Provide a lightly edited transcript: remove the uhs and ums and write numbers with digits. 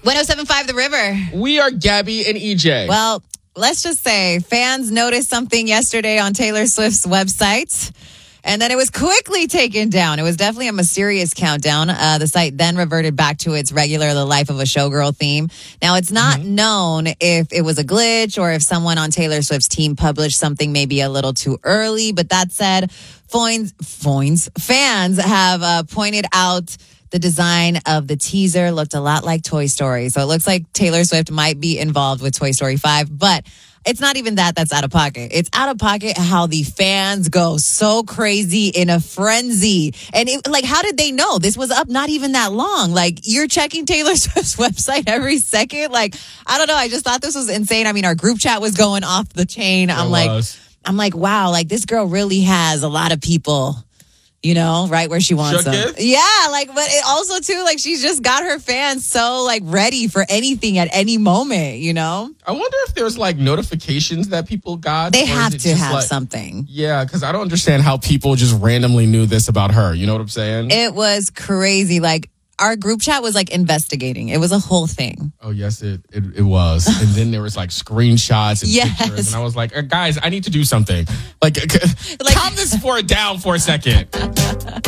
107.5 The River. We are Gabby and EJ. Well, let's just say fans noticed something yesterday on Taylor Swift's website, and then it was quickly taken down. It was definitely a mysterious countdown. The site then reverted back to its regular The Life of a Showgirl theme. Now, it's not known if it was a glitch or if someone on Taylor Swift's team published something maybe a little too early. But that said, fans have pointed out the design of the teaser looked a lot like Toy Story. So it looks like Taylor Swift might be involved with Toy Story 5, but it's not even that's out of pocket. It's out of pocket how the fans go so crazy in a frenzy. And how did they know? This was up not even that long. Like, you're checking Taylor Swift's website every second. Like, I don't know. I just thought this was insane. I mean, our group chat was going off the chain. I'm like, wow, like this girl really has a lot of people, right where she wants them. Yeah, but it also too, she's just got her fans so ready for anything at any moment, I wonder if there's notifications that people got. They have to have something. Yeah, because I don't understand how people just randomly knew this about her. You know what I'm saying? It was crazy. Our group chat was investigating. It was a whole thing. Oh, yes, it was. And then there was screenshots and pictures. And I was like, guys, I need to do something. Calm this down for a second.